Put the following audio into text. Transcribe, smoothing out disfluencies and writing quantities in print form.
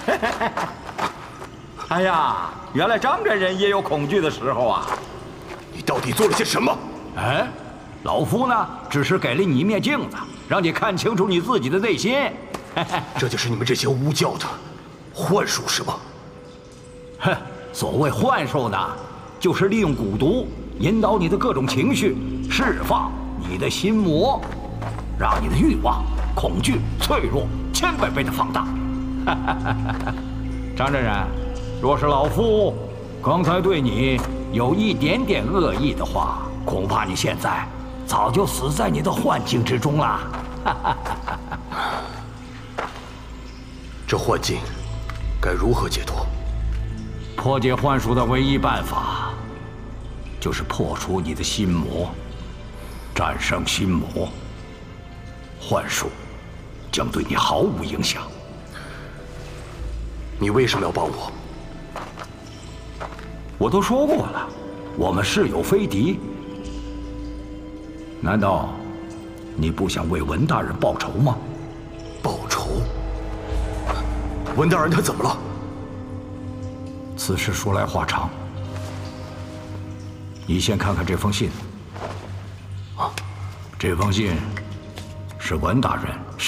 哎呀，原来张真人也有恐惧的时候啊！ 你到底做了些什么？ 哎，老夫呢，只是给了你一面镜子，让你看清楚你自己的内心。 这就是你们这些巫教的幻术是吗？ 哼，所谓幻术呢，就是利用蛊毒引导你的各种情绪，释放你的心魔，让你的欲望、恐惧、脆弱千百倍的放大。张真人，若是老夫刚才对你有一点点恶意的话，恐怕你现在早就死在你的幻境之中了。 这幻境该如何解脱？ 破解幻术的唯一办法，就是破除你的心魔。战胜心魔，幻术将对你毫无影响。 你为什么要帮我？ 我都说过了，我们是友非敌。难道你不想为文大人报仇吗？ 报仇？文大人他怎么了？ 此事说来话长，你先看看这封信。啊，这封信是文大人